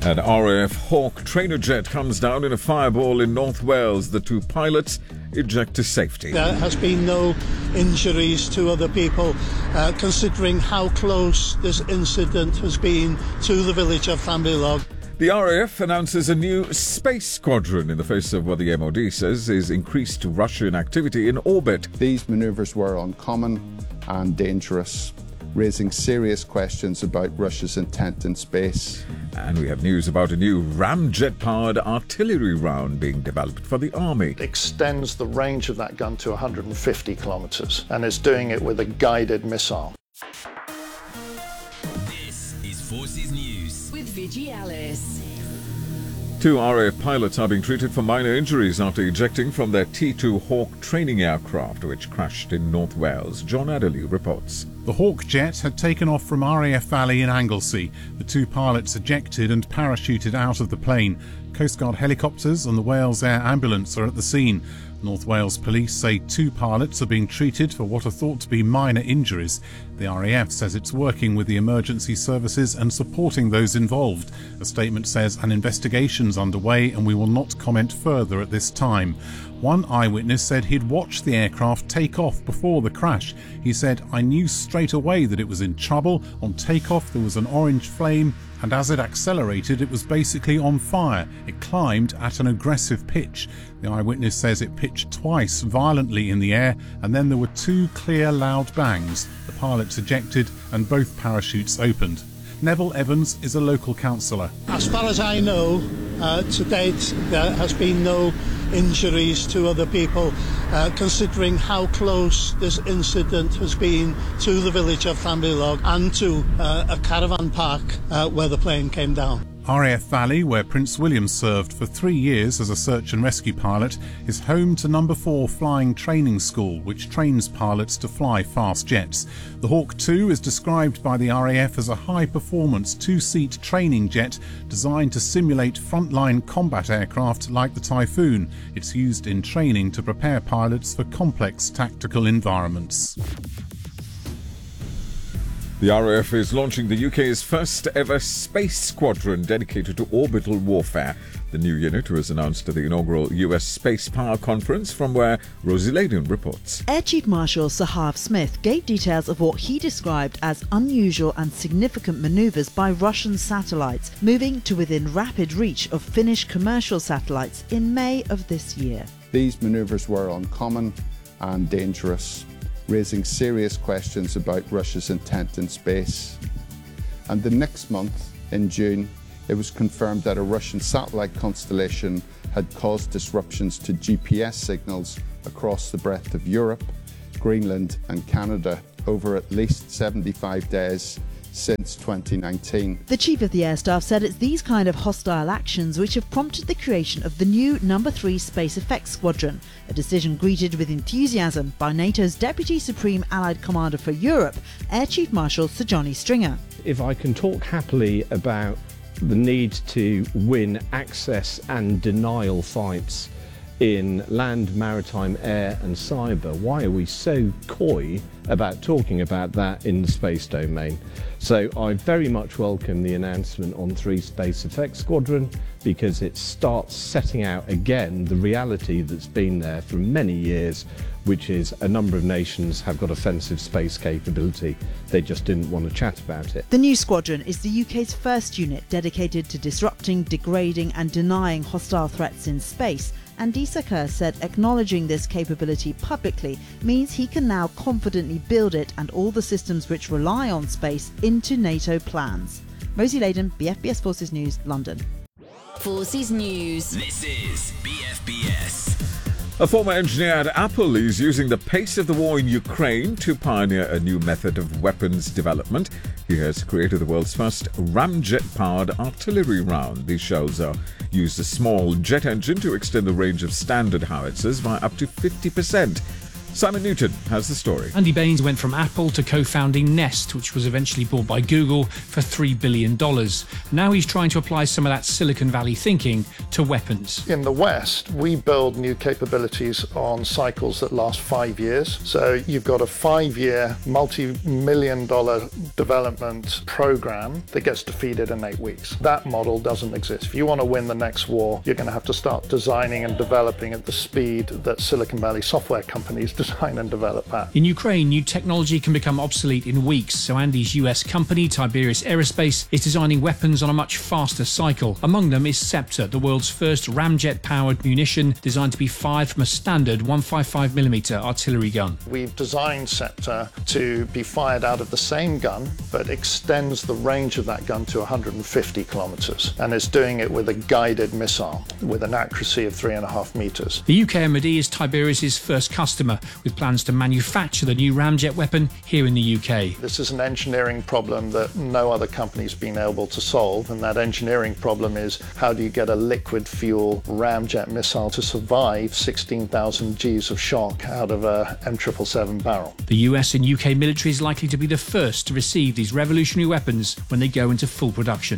An RAF Hawk trainer jet comes down in a fireball in North Wales. The two pilots eject to safety. There has been no injuries to other people, considering how close this incident has been to the village of Llanbilog. The RAF announces a new space squadron in the face of what the MOD says is increased Russian activity in orbit. These manoeuvres were uncommon and dangerous, raising serious questions about Russia's intent in space. And we have news about a new ramjet-powered artillery round being developed for the Army. It extends the range of that gun to 150 kilometres and is doing it with a guided missile. This is Forces News with Vigi Alice. Two RAF pilots are being treated for minor injuries after ejecting from their T2 Hawk training aircraft, which crashed in North Wales. John Adderley reports. The Hawk jet had taken off from RAF Valley in Anglesey. The two pilots ejected and parachuted out of the plane. Coast Guard helicopters and the Wales Air Ambulance are at the scene. North Wales Police say two pilots are being treated for what are thought to be minor injuries. The RAF says it's working with the emergency services and supporting those involved. A statement says an investigation's underway and we will not comment further at this time. One eyewitness said he'd watched the aircraft take off before the crash. He said, "I knew straight away that it was in trouble. On takeoff there was an orange flame, and as it accelerated it was basically on fire. It climbed at an aggressive pitch." The eyewitness says it pitched twice violently in the air, and then there were two clear loud bangs. The pilots ejected and both parachutes opened. Neville Evans is a local councillor. As far as I know, to date there has been no injuries to other people, considering how close this incident has been to the village of Llanbilog and to a caravan park where the plane came down. RAF Valley, where Prince William served for 3 years as a search and rescue pilot, is home to No. 4 Flying Training School, which trains pilots to fly fast jets. The Hawk 2 is described by the RAF as a high-performance two-seat training jet designed to simulate frontline combat aircraft like the Typhoon. It's used in training to prepare pilots for complex tactical environments. The RAF is launching the UK's first ever space squadron dedicated to orbital warfare. The new unit was announced at the inaugural US Space Power Conference, from where Rosie Layden reports. Air Chief Marshal Sir Harv Smith gave details of what he described as unusual and significant manoeuvres by Russian satellites, moving to within rapid reach of Finnish commercial satellites in May of this year. These manoeuvres were uncommon and dangerous, raising serious questions about Russia's intent in space. And the next month, in June, it was confirmed that a Russian satellite constellation had caused disruptions to GPS signals across the breadth of Europe, Greenland and Canada over at least 75 days since 2019. The Chief of the Air Staff said it's these kind of hostile actions which have prompted the creation of the new No. 3 Space Effects Squadron, a decision greeted with enthusiasm by NATO's Deputy Supreme Allied Commander for Europe, Air Chief Marshal Sir Johnny Stringer. If I can talk happily about the need to win access and denial fights in land, maritime, air and cyber, why are we so coy about talking about that in the space domain? So I very much welcome the announcement on 3 Space Effects Squadron, because it starts setting out again the reality that's been there for many years, which is a number of nations have got offensive space capability. They just didn't want to chat about it. The new squadron is the UK's first unit dedicated to disrupting, degrading and denying hostile threats in space. And Issa Kerr said acknowledging this capability publicly means he can now confidently build it and all the systems which rely on space into NATO plans. Rosie Layden, BFBS Forces News, London. Forces News. This is BFBS. A former engineer at Apple is using the pace of the war in Ukraine to pioneer a new method of weapons development. He has created the world's first ramjet-powered artillery round. These shells use a small jet engine to extend the range of standard howitzers by up to 50%. Simon Newton has the story. Andy Baines went from Apple to co-founding Nest, which was eventually bought by Google for $3 billion. Now he's trying to apply some of that Silicon Valley thinking to weapons. In the West, we build new capabilities on cycles that last 5 years. So you've got a 5-year, multi-million-dollar development program that gets defeated in 8 weeks. That model doesn't exist. If you want to win the next war, you're going to have to start designing and developing at the speed that Silicon Valley software companies design and develop at. In Ukraine, new technology can become obsolete in weeks, so Andy's US company, Tiberius Aerospace, is designing weapons on a much faster cycle. Among them is Scepter, the world's first ramjet-powered munition designed to be fired from a standard 155mm artillery gun. We've designed Scepter to be fired out of the same gun, but extends the range of that gun to 150 kilometers, and is doing it with a guided missile with an accuracy of 3.5 meters. The UK MOD is Tiberius's first customer, with plans to manufacture the new ramjet weapon here in the UK. This is an engineering problem that no other company's been able to solve, and that engineering problem is how do you get a liquid fuel ramjet missile to survive 16,000 Gs of shock out of a M777 barrel. The US and UK military is likely to be the first to receive these revolutionary weapons when they go into full production.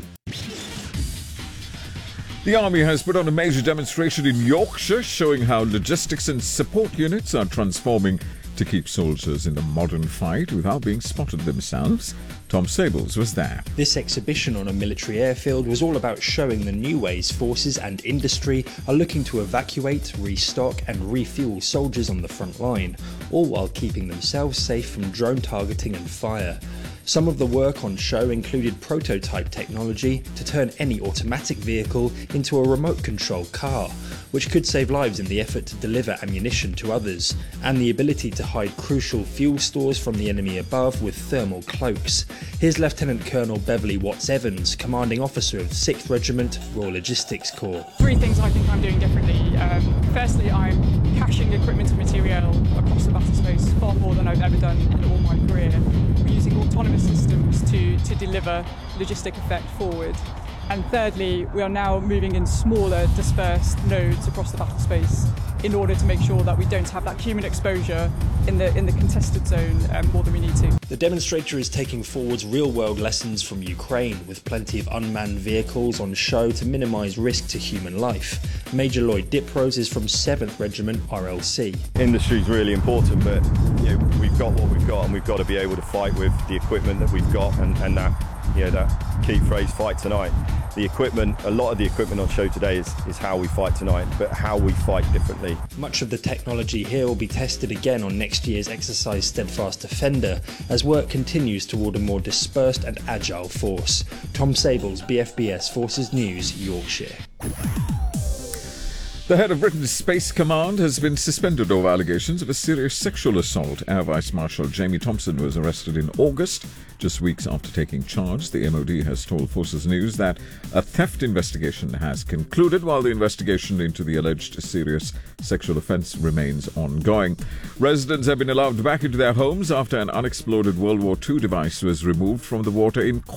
The Army has put on a major demonstration in Yorkshire showing how logistics and support units are transforming to keep soldiers in the modern fight without being spotted themselves. Tom Sables was there. This exhibition on a military airfield was all about showing the new ways forces and industry are looking to evacuate, restock and refuel soldiers on the front line, all while keeping themselves safe from drone targeting and fire. Some of the work on show included prototype technology to turn any automatic vehicle into a remote control car, which could save lives in the effort to deliver ammunition to others, and the ability to hide crucial fuel stores from the enemy above with thermal cloaks. Here's Lieutenant Colonel Beverly Watts-Evans, commanding officer of 6th Regiment Royal Logistics Corps. 3 things I think I'm doing differently. Firstly, I'm caching equipment and material across the battle space far more than I've ever done in all my career. We're using autonomous systems to deliver logistic effect forward. And thirdly, we are now moving in smaller, dispersed nodes across the battle space in order to make sure that we don't have that human exposure in the contested zone more than we need to. The demonstrator is taking forwards real-world lessons from Ukraine, with plenty of unmanned vehicles on show to minimise risk to human life. Major Lloyd Diprose is from 7th Regiment RLC. Industry's really important, but we've got what we've got, and we've got to be able to fight with the equipment that we've got, and that key phrase, fight tonight. The equipment, a lot of the equipment on show today is how we fight tonight, but how we fight differently. Much of the technology here will be tested again on next year's exercise Steadfast Defender, as work continues toward a more dispersed and agile force. Tom Sables, BFBS Forces News, Yorkshire. The head of Britain's Space Command has been suspended over allegations of a serious sexual assault. Air Vice Marshal Jamie Thompson was arrested in August, just weeks after taking charge. The MOD has told Forces News that a theft investigation has concluded, while the investigation into the alleged serious sexual offence remains ongoing. Residents have been allowed back into their homes after an unexploded World War II device was removed from the water in